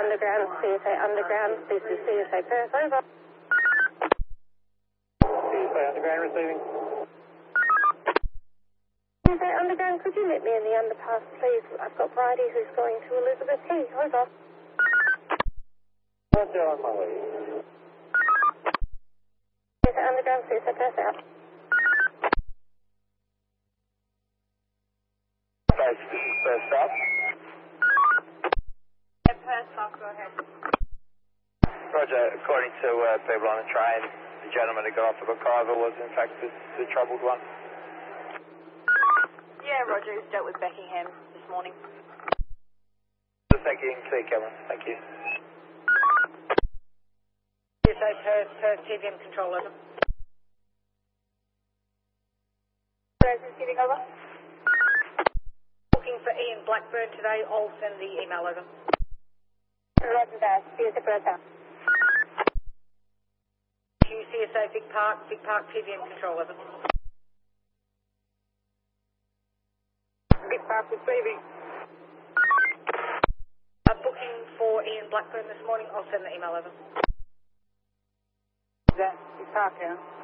Underground, CSA Underground, this is CSA Perth, over. CSA Underground receiving. CSA Underground, could you meet me in the underpass, please? I've got Bridie who's going to Elizabeth Quay, over. Roger, on my way. CSA Underground, CSA Perth out. First stop. Perth stop, go ahead. Roger, according to people on the train, the gentleman who got off of Buckiver was in fact the troubled one. Yeah, Roger, he's dealt with Beckingham this morning. Thank you, see Kevin. Thank you. CSA Perth TVM control, over. Is getting over? Looking for Ian Blackburn today, I'll send the email over. Roger that, CSA Perth out. CSA Big Park TVM control, over. Big Park receiving. Booking for Ian Blackburn this morning, I'll send the email over. That Big Park, yeah.